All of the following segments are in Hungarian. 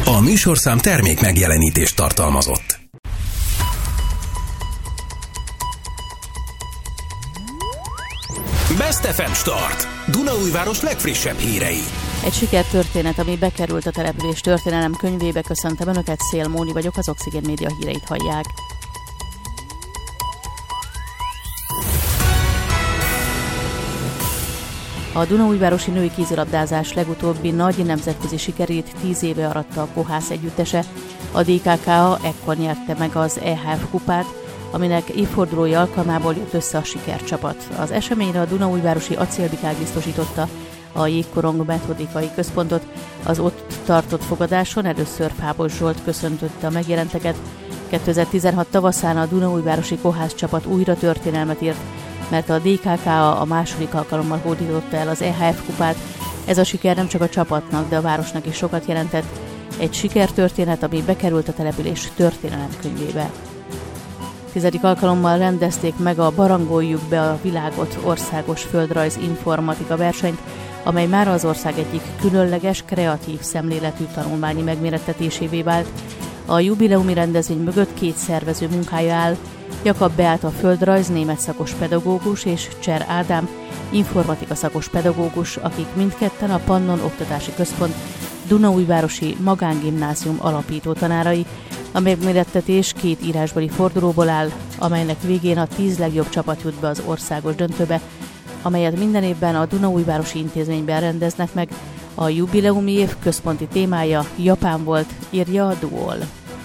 A műsorszám termék megjelenítést tartalmazott. Best FM Start. Dunaújváros legfrissebb hírei. Egy sikertörténet, ami bekerült a település történelem könyvébe. Köszöntöm Önöket, Szél Móni vagyok, az Oxigén Média híreit hallják. A dunaújvárosi női kézilabdázás legutóbbi nagy nemzetközi sikerét 10 éve aratta a Kohász együttese. A DKK ekkor nyerte meg az EHF kupát, aminek évfordulója alkalmából jött össze a sikercsapat. Az eseményre a Dunaújvárosi Acélbikák biztosította a Jégkorong metodikai központot. Az ott tartott fogadáson először Fábos Zsolt köszöntötte a megjelenteket. 2016 tavaszán a Dunaújvárosi Kohász csapat újra történelmet írt, mert a DKK a második alkalommal hódította el az EHF kupát. Ez a siker nem csak a csapatnak, de a városnak is sokat jelentett. Egy sikertörténet, ami bekerült a település történelemkönyvébe. 10. alkalommal rendezték meg a Barangoljuk be a világot országos földrajz informatika versenyt, amely már az ország egyik különleges, kreatív szemléletű tanulmányi megmérettetésévé vált. A jubileumi rendezvény mögött 2 szervező munkája áll: Jakab Beáta földrajz német szakos pedagógus és Cser Ádám informatika szakos pedagógus, akik mindketten a Pannon Oktatási Központ Dunaújvárosi Magángimnázium alapító tanárai. A megmérettetés 2 írásbeli fordulóból áll, amelynek végén a 10 legjobb csapat jut be az országos döntőbe, amelyet minden évben a Dunaújvárosi Intézményben rendeznek meg. A jubileumi év központi témája Japán volt, írja a Duol.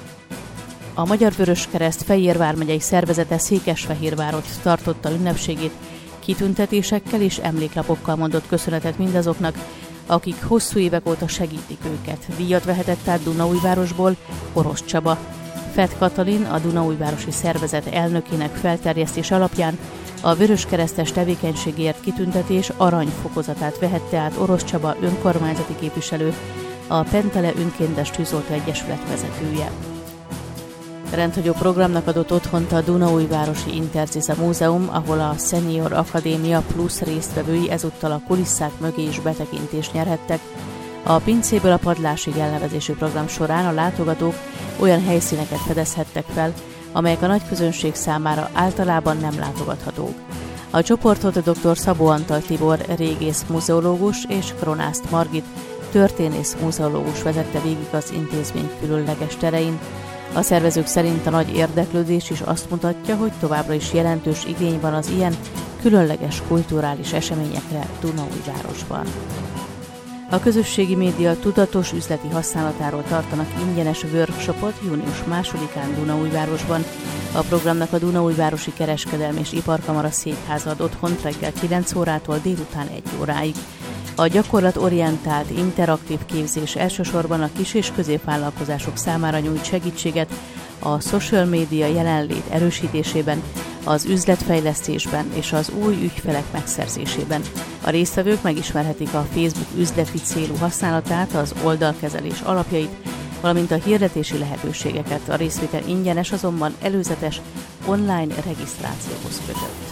A Magyar Vöröskereszt Fejér vármegyei szervezete Székesfehérvárot tartotta ünnepségét, kitüntetésekkel és emléklapokkal mondott köszönetet mindazoknak, akik hosszú évek óta segítik őket. Díjat vehetett át Dunaújvárosból Orosz Csaba. Fett Katalin, a Dunaújvárosi Szervezet elnökének felterjesztés alapján a vöröskeresztes tevékenységért kitüntetés aranyfokozatát vehette át Orosz Csaba önkormányzati képviselő, a Pentele Önkéntes Tűzoltó Egyesület vezetője. Rendhagyó programnak adott otthont a Dunaújvárosi Interziza Múzeum, ahol a Senior Akadémia Plus résztvevői ezúttal a kulisszák mögé is betekintést nyerhettek. A Pincéből a Padlásig elnevezésű program során a látogatók olyan helyszíneket fedezhettek fel, amelyek a nagyközönség számára általában nem látogathatók. A csoportot dr. Szabó Antal Tibor régész muzeológus és Kronászt Margit történész muzeológus vezette végig az intézmény különleges terein. A szervezők szerint a nagy érdeklődés is azt mutatja, hogy továbbra is jelentős igény van az ilyen különleges kulturális eseményekre Dunaújvárosban. A közösségi média tudatos üzleti használatáról tartanak ingyenes workshopot június 2-án Dunaújvárosban. A programnak a Dunaújvárosi Kereskedelmi és Iparkamara székháza ad otthont reggel 9 órától délután 1 óráig. A gyakorlatorientált interaktív képzés elsősorban a kis- és középvállalkozások számára nyújt segítséget a social média jelenlét erősítésében, az üzletfejlesztésben és az új ügyfelek megszerzésében. A résztvevők megismerhetik a Facebook üzleti célú használatát, az oldalkezelés alapjait, valamint a hirdetési lehetőségeket. A részvétel ingyenes, azonban előzetes online regisztrációhoz kötött.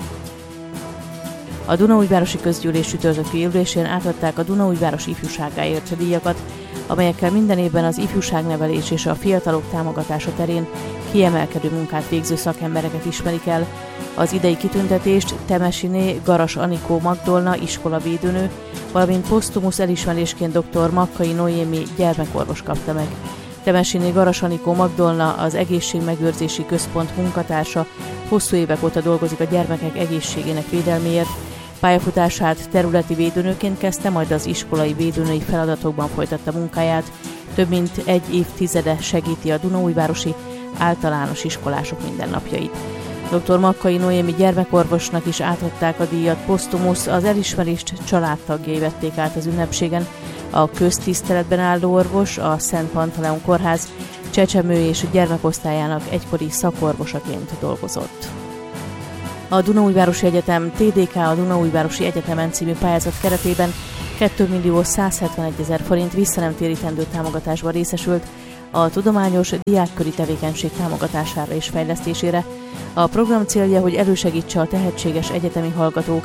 A Dunaújvárosi Közgyűlés csütörtöki ülésén átadták a Dunaújváros ifjúságáért díjakat, amelyekkel minden évben az ifjúságnevelés és a fiatalok támogatása terén kiemelkedő munkát végző szakembereket ismerik el. Az idei kitüntetést Temesiné Garas Anikó Magdolna iskolavédőnő, valamint posztumusz elismerésként dr. Makkai Noémi gyermekorvos kapta meg. Temesiné Garas Anikó Magdolna az Egészségmegőrzési Központ munkatársa, hosszú évek óta dolgozik a gyermekek egészségének védelméért. Pályafutását területi védőnőként kezdte, majd az iskolai védőnői feladatokban folytatta munkáját. Több mint 1 évtizede segíti a dunaújvárosi általános iskolások mindennapjait. Dr. Makkai Noémi gyermekorvosnak is átadták a díjat posztumusz, az elismerést családtagjai vették át az ünnepségen. A köztiszteletben álló orvos a Szent Pantaleon Kórház csecsemő és gyermekosztályának egykori szakorvosaként dolgozott. A Dunaújvárosi Egyetem TDK a Dunaújvárosi Egyetemen című pályázat keretében 2.171.000 forint visszanemtérítendő támogatásban részesült a tudományos diákköri tevékenység támogatására és fejlesztésére. A program célja, hogy elősegítse a tehetséges egyetemi hallgatók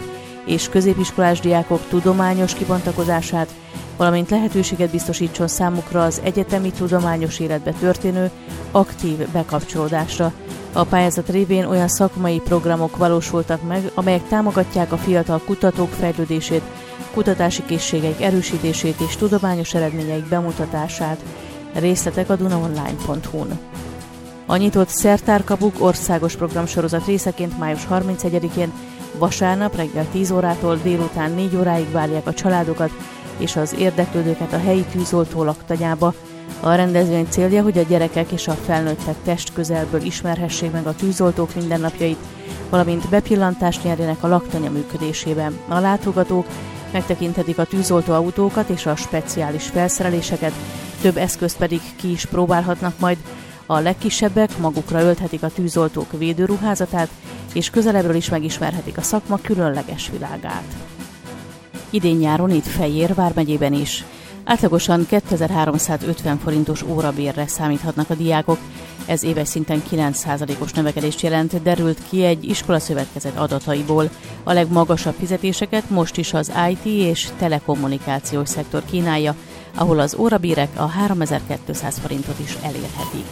és középiskolás diákok tudományos kibontakozását, valamint lehetőséget biztosítson számukra az egyetemi tudományos életbe történő aktív bekapcsolódásra. A pályázat révén olyan szakmai programok valósultak meg, amelyek támogatják a fiatal kutatók fejlődését, kutatási készségeik erősítését és tudományos eredményeik bemutatását. Részletek a dunaonline.hu-n. A nyitott Szertárkapuk országos programsorozat részeként május 31-én vasárnap reggel 10 órától délután 4 óráig várják a családokat és az érdeklődőket a helyi tűzoltó laktanyába. A rendezvény célja, hogy a gyerekek és a felnőttek testközelből ismerhessék meg a tűzoltók mindennapjait, valamint bepillantást nyerjenek a laktanya működésében. A látogatók megtekinthetik a tűzoltóautókat és a speciális felszereléseket, több eszközt pedig ki is próbálhatnak majd. A legkisebbek magukra ölthetik a tűzoltók védőruházatát, és közelebbről is megismerhetik a szakma különleges világát. Idén nyáron itt Fejér vármegyében is átlagosan 2350 forintos órabérre számíthatnak a diákok. Ez éves szinten 9%-os növekedést jelent, derült ki egy iskolaszövetkezet adataiból. A legmagasabb fizetéseket most is az IT és telekommunikációs szektor kínálja, ahol az órabérek a 3200 forintot is elérhetik.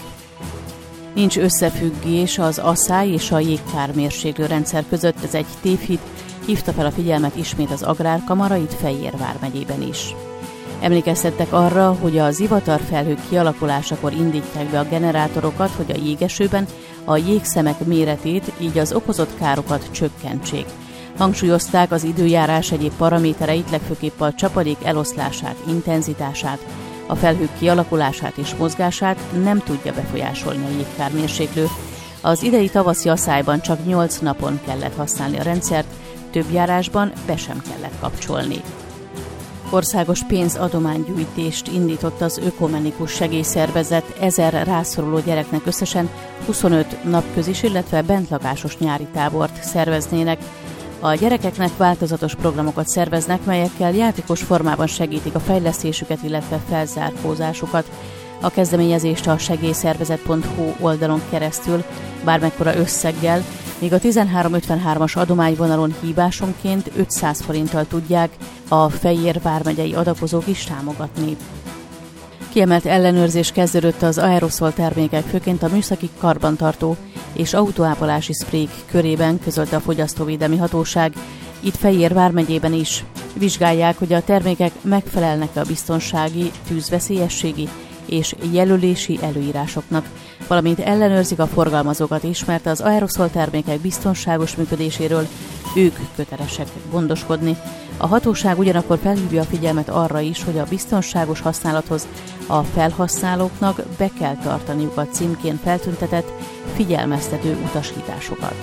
Nincs összefüggés az asszály és a jégkármérséklő rendszer között, ez egy tévhit, hívta fel a figyelmet ismét az Agrárkamara itt Fejér vármegyében is. Emlékeztettek arra, hogy a zivatarfelhők kialakulásakor indítják be a generátorokat, hogy a jégesőben a jégszemek méretét, így az okozott károkat csökkentsék. Hangsúlyozták az időjárás egyéb paramétereit, legfőképp a csapadék eloszlását, intenzitását, a felhők kialakulását és mozgását nem tudja befolyásolni a jégkármérséklő. Az idei tavaszi asszályban csak 8 napon kellett használni a rendszert, több járásban be sem kellett kapcsolni. Országos pénzadománygyűjtést indított az Ökumenikus Segélyszervezet 1000 rászoruló gyereknek összesen 25 napközis, illetve bentlakásos nyári tábort szerveznének. A gyerekeknek változatos programokat szerveznek, melyekkel játékos formában segítik a fejlesztésüket, illetve felzárkózásukat. A kezdeményezést a segélyszervezet.hu oldalon keresztül bármekkora összeggel, míg a 1353-as adományvonalon hívásonként 500 forinttal tudják a Fejér vármegyei adakozók is támogatni. Kiemelt ellenőrzés kezdődött az aeroszol termékek, főként a műszaki karbantartó és autóápolási szprék körében, közölte a Fogyasztóvédelmi Hatóság. Itt Fejér vármegyében is vizsgálják, hogy a termékek megfelelnek a biztonsági, tűzveszélyességi és jelölési előírásoknak, valamint ellenőrzik a forgalmazókat is, mert az aeroszol termékek biztonságos működéséről ők kötelesek gondoskodni. A hatóság ugyanakkor felhívja a figyelmet arra is, hogy a biztonságos használathoz a felhasználóknak be kell tartaniuk a címkén feltüntetett figyelmeztető utasításokat.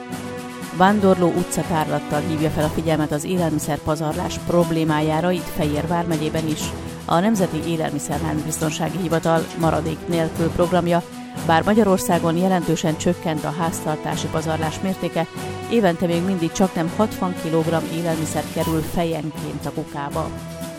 Vándorló utcatárlattal hívja fel a figyelmet az élelmiszerpazarlás problémájára itt Fejér vármegyében is. A Nemzeti Élelmiszerláncbiztonsági Hivatal maradék nélkül programja, bár Magyarországon jelentősen csökkent a háztartási pazarlás mértéke, évente még mindig csaknem 60 kg élelmiszer kerül fejenként a kukába.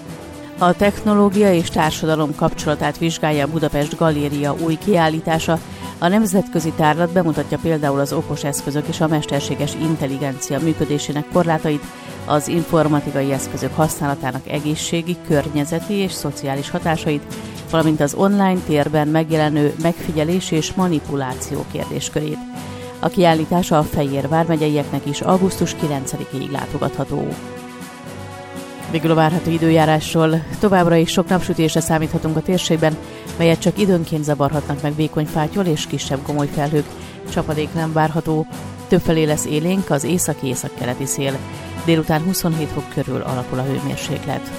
A technológia és társadalom kapcsolatát vizsgálja a Budapest Galéria új kiállítása. A nemzetközi tárlat bemutatja például az okos eszközök és a mesterséges intelligencia működésének korlátait, az informatikai eszközök használatának egészségi, környezeti és szociális hatásait, valamint az online térben megjelenő megfigyelés és manipuláció kérdéskörét. A kiállítás a Fejér vármegyeieknek is augusztus 9-ig látogatható. Végül a várható időjárásról. Továbbra is sok napsütésre számíthatunk a térségben, melyet csak időnként zavarhatnak meg vékony fátyol és kisebb gomoly felhők. Csapadék nem várható. Többfelé lesz élénk az északi-északkeleti szél. Délután 27 fok körül alakul a hőmérséklet.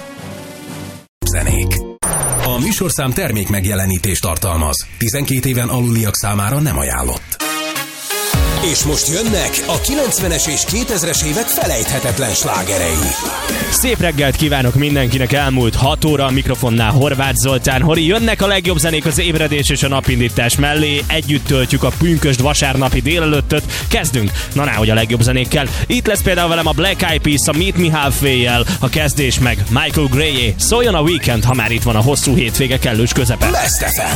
Zenék. A műsorszám termék megjelenítést tartalmaz. 12 éven aluliak számára nem ajánlott. És most jönnek a 90-es és 2000-es évek felejthetetlen slágerei. Szép reggelt kívánok mindenkinek, elmúlt 6 óra, a mikrofonnál Horváth Zoltán. Hori, jönnek a legjobb zenék az ébredés és a napindítás mellé. Együtt töltjük a pünkösd vasárnapi délelőttöt. Kezdünk, na nehogy a legjobb zenékkel. Itt lesz például velem a Black Eyed Peas, a Meet Me Halfway-jel, a kezdés meg Michael Gray-é. Szóljon a Weekend, ha már itt van a hosszú hétvége kellős közepe.